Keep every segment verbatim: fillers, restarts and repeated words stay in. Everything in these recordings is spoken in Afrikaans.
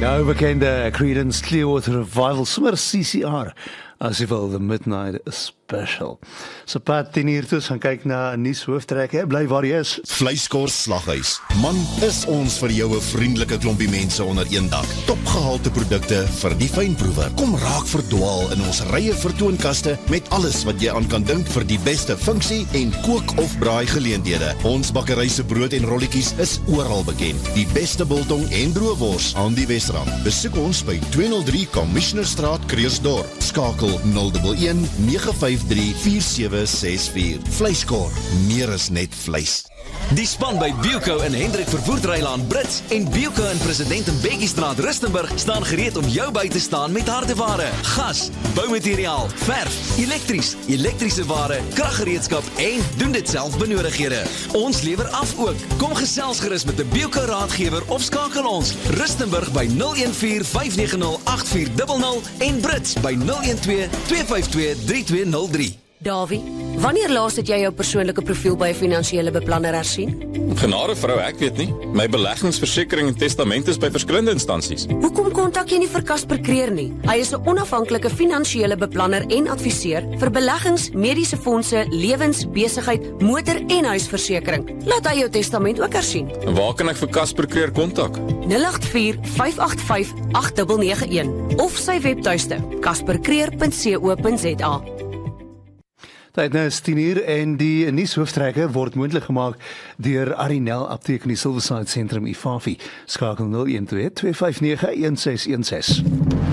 Nou bekende Creedence Clearwater Revival, sommer C C R, as jy wil, the Midnight Special. So Pat, tien uur toe, gaan kyk na 'n nuus hooftrek, hè, bly waar jy is. Vleiskors Slaghuis. Man, is ons vir jou 'n vriendelike klompie mense onder een dak. Topgehalte produkte vir die fynproewer. Kom raak verdwaal in ons rye vertoonkaste met alles wat jy aan kan dink vir die beste funksie en kook of braai geleenthede. Ons bakkery se brood en rolletjies is oral bekend. Die beste biltong en droëwors aan die Wesrand. Besoek ons by tweehonderd drie Commissionerstraat, Kreersdorp. Skakel nul een een nege vyf drie vier sewe ses vier. Vleiskor, meer is net vleis. Die span by Buco in Hendrik Vervoerdrylaan Brits en Buco in President en Bekkiestraat Rustenburg staan gereed om jou by te staan met hardeware, gas, boumateriaal, verf, elektries, elektriese ware, kraggereedskap en doen dit self benodighede. Ons lewer af ook. Kom gesels gerus met 'n Buco raadgewer of skakel ons Rustenburg by nul een vier vyf nege nul agt vier nul nul en Brits by nul een twee twee vyf twee drie twee nul drie. Davie, wanneer laas het jy jou persoonlike profiel by 'n finansiële beplanner hersien? Genade vrou, ek weet nie. My beleggingsversekering en testament is by verskillende instansies. Hoekom kontak jy nie vir Casper Creer nie? Hy is 'n onafhanklike finansiële beplanner en adviseur vir beleggings, mediese fondse, lewens, besigheid, motor en huisversekering. Laat hy jou testament ook hersien. En waar kan ek vir Casper Creer kontak? nul agt vier vyf agt vyf agt nege nege een of sy webtuiste casper creer punt co punt za. Tyd nou is tien uur en die nuushooftrekke word moontlik gemaak deur Arinel Apteek in die Silverside Sentrum Ifafi. Skakel nul een twee twee vyf nege een ses een ses.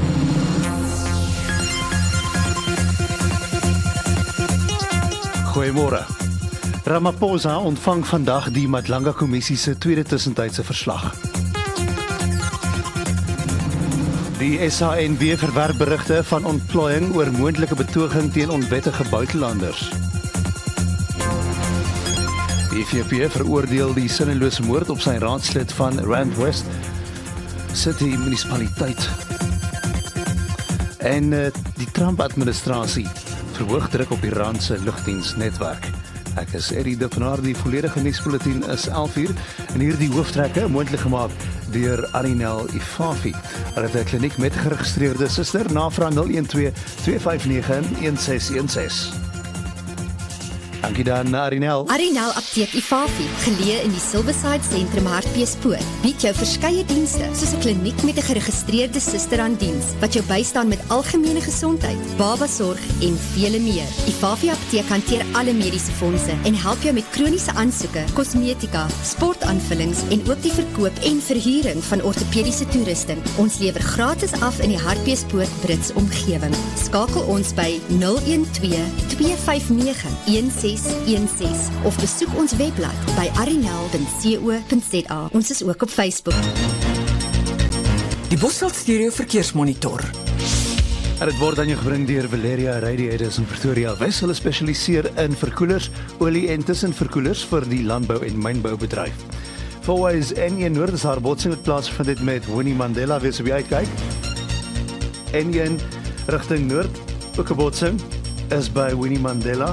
Goeiemôre. Ramaphosa ontvang vandag die Madlanga Kommissie se tweede tussentydse verslag. Die S A N B verwerp berigte van ontplooiing oor moontlike betoging teen onwettige buitelanders. Die E F F veroordeel die sinnelose moord op sy raadslid van Rand West City munisipaliteit. En uh, die Trump-administrasie verhoog druk op Iran se lugdiensnetwerk. Ek is Eddie de Pinaar, die volledige nuusbulletin is elf uur en hierdie hooftrekke moontlik gemaak deur Arinel Ifafi. Hulle het 'n kliniek met geregistreerde suster, navraag nul een twee twee vyf nege een ses een ses. Dankie dan Arinel. Arinel Apteek Ifafi, geleë in die Silverside Sentrum Hartbeespoort, bied jou verskeie dienste, soos 'n kliniek met 'n geregistreerde suster aan diens, wat jou bystaan met algemene gesondheid, babasorg en vele meer. Ifafi Apteek hanteer alle mediese fondse en help jou met kroniese aansoeke, kosmetika, sportaanvullings en ook die verkoop en verhuuring van ortopediese toerusting. Ons lewer gratis af in die Hartbeespoort Brits omgewing. Skakel ons by nul een twee twee vyf nege een ses een ses of besoek ons webblad by arinel punt co punt za. Ons is ook op Facebook. Die Bosveld Stereo Verkeersmonitor. En dit word aan jou gebring deur Valeria Radiators in Pretoria Wes. Hulle spesialiseer in verkoelers, olie en tussenverkoelers vir die landbou en mynboubedryf. Fourways N een Noord is haar botsing het plaasgevind het met Winnie Mandela, wees op jy uitkyk. N een rigting Noord, ook 'n botsing is by Winnie Mandela.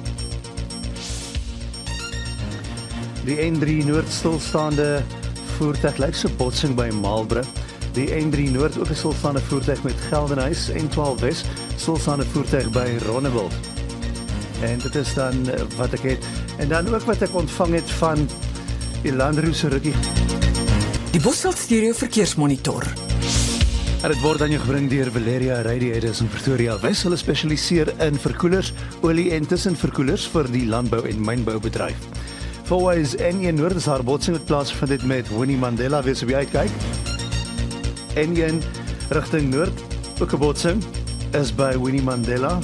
Die N drie Noord stilstaande voertuig lyk so botsing by Marlborough. Die N drie Noord ook 'n stilstaande voertuig met Geldenhuys. N twaalf Wes stilstaande voertuig by Ronnewil. En dit is dan wat ek het. En dan ook wat ek ontvang het van die Landroos se rukkie. Die Bosveld Stereo Verkeersmonitor. En dit word aan jou gebring deur Valeria Radiators in Pretoria Wes. Hulle spesialiseer in verkoelers, olie en tussenverkoelers vir die landbou en mynboubedryf. Fourways N een Noord is haar botsing het plaasgevind het met Winnie Mandela, wees op jy uitkyk. N een rigting Noord, ook 'n botsing is by Winnie Mandela.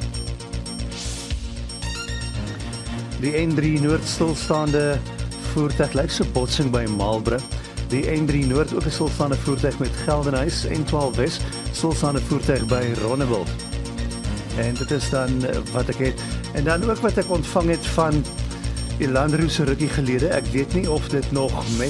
Die N drie Noord stilstaande voertuig lyk so botsing by Marlborough. Die N drie Noord ook 'n stilstaande voertuig met Geldenhuys. N twaalf Wes stilstaande voertuig by Ronnewil. En dit is dan wat ek het. En dan ook wat ek ontvang het van die Landroos se rukkie gelede. Ek weet nie of dit nog met